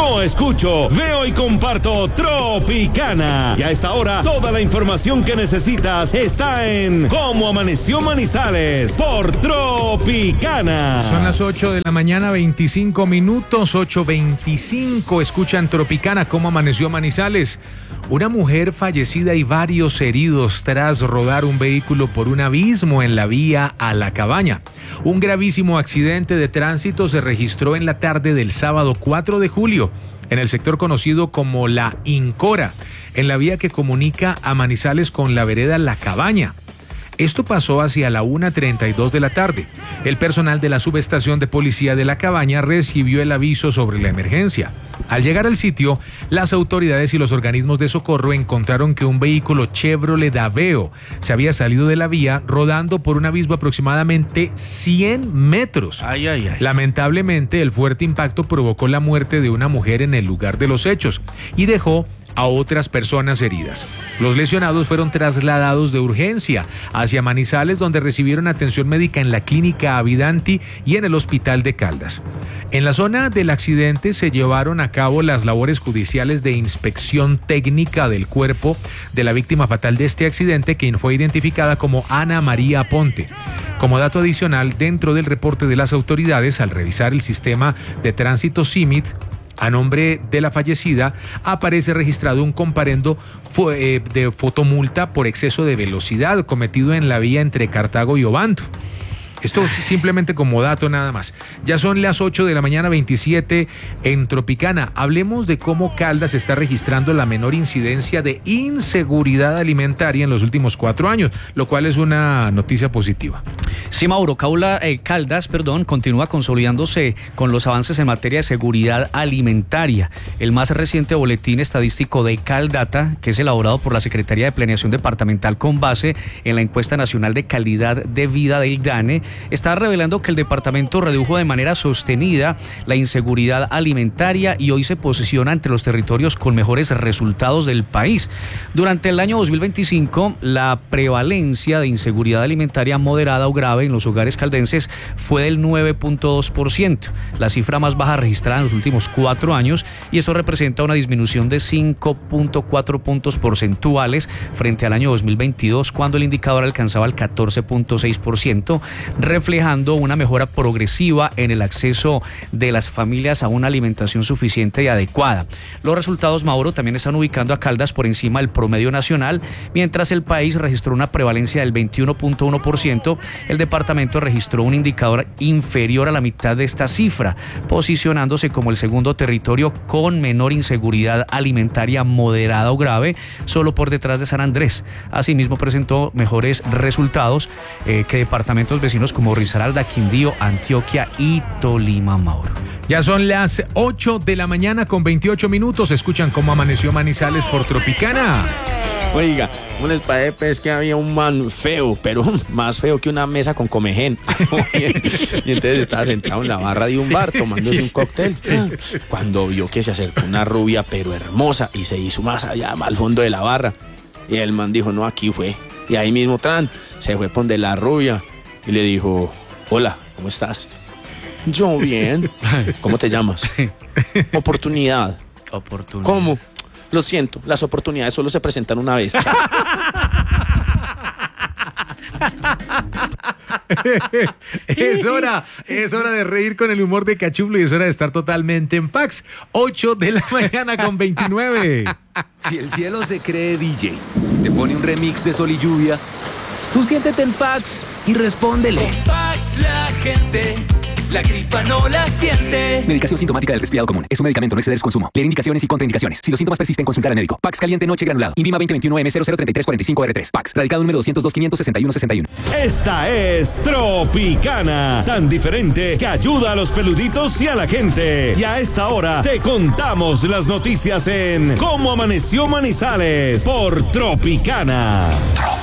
Yo escucho, veo y comparto Tropicana. Y a esta hora, toda la información que necesitas está en Cómo Amaneció Manizales por Tropicana. Son las 8 de la mañana, 25 minutos, 8:25. Escuchan Tropicana, Cómo Amaneció Manizales. Una mujer fallecida y varios heridos tras rodar un vehículo por un abismo en la vía a La Cabaña. Un gravísimo accidente de tránsito se registró en la tarde del sábado 4 de julio en el sector conocido como La Incora, en la vía que comunica a Manizales con la vereda La Cabaña. Esto pasó hacia la 1:32 de la tarde. El personal de la subestación de policía de La Cabaña recibió el aviso sobre la emergencia. Al llegar al sitio, las autoridades y los organismos de socorro encontraron que un vehículo Chevrolet Aveo se había salido de la vía rodando por un abismo aproximadamente 100 metros. Lamentablemente, el fuerte impacto provocó la muerte de una mujer en el lugar de los hechos y dejó a otras personas heridas. Los lesionados fueron trasladados de urgencia hacia Manizales, donde recibieron atención médica en la clínica Avidanti y en el hospital de Caldas. En la zona del accidente se llevaron a cabo las labores judiciales de inspección técnica del cuerpo de la víctima fatal de este accidente, quien fue identificada como Ana María Ponte. Como dato adicional, dentro del reporte de las autoridades, al revisar el sistema de tránsito CIMIT, a nombre de la fallecida, aparece registrado un comparendo de fotomulta por exceso de velocidad cometido en la vía entre Cartago y Obando. Esto es simplemente como dato nada más. Ya son las 8 de la mañana 27 en Tropicana. Hablemos de cómo Caldas está registrando la menor incidencia de inseguridad alimentaria en los últimos 4 años, lo cual es una noticia positiva. Sí, Mauro, Caldas continúa consolidándose con los avances en materia de seguridad alimentaria. El más reciente boletín estadístico de Caldata, que es elaborado por la Secretaría de Planeación Departamental con base en la Encuesta Nacional de Calidad de Vida del DANE, está revelando que el departamento redujo de manera sostenida la inseguridad alimentaria y hoy se posiciona entre los territorios con mejores resultados del país. Durante el año 2025, la prevalencia de inseguridad alimentaria moderada o grave en los hogares caldenses fue del 9.2%, la cifra más baja registrada en los últimos 4 años, y eso representa una disminución de 5.4 puntos porcentuales frente al año 2022, cuando el indicador alcanzaba el 14.6%, reflejando una mejora progresiva en el acceso de las familias a una alimentación suficiente y adecuada. Los resultados, Mauro, también están ubicando a Caldas por encima del promedio nacional. Mientras el país registró una prevalencia del 21.1%, el departamento registró un indicador inferior a la mitad de esta cifra, posicionándose como el segundo territorio con menor inseguridad alimentaria moderada o grave, solo por detrás de San Andrés. Asimismo, presentó mejores resultados que departamentos vecinos como Risaralda, Quindío, Antioquia y Tolima, Mauro. Ya son las 8 de la mañana con 28 minutos. Escuchan Cómo Amaneció Manizales por Tropicana. Oiga, ¿cómo les parece? Pues que había un man feo, pero más feo que una mesa con comején. Y entonces estaba sentado en la barra de un bar tomándose un cóctel. Cuando vio que se acercó una rubia, pero hermosa, y se hizo más allá, al fondo de la barra. Y el man dijo, no, aquí fue. Y ahí mismo se fue por donde la rubia y le dijo, hola, ¿cómo estás? Yo bien. ¿Cómo te llamas? Oportunidad. ¿Cómo? Lo siento, las oportunidades solo se presentan una vez. Es hora de reír con el humor de Cachuflo y es hora de estar totalmente en Pax. 8 de la mañana con 29. Si el cielo se cree DJ y te pone un remix de Sol y Lluvia, tú siéntete en Pax y respóndele. Con Pax la gente la gripa no la siente. Medicación sintomática del resfriado común. Es un medicamento, no exceder su consumo. Leer indicaciones y contraindicaciones. Si los síntomas persisten, consultar al médico. Pax caliente noche granulado. INVIMA 2021M003345R3. Pax. Radicado número 202-561-61. Esta es Tropicana. Tan diferente que ayuda a los peluditos y a la gente. Y a esta hora te contamos las noticias en Cómo Amaneció Manizales por Tropicana.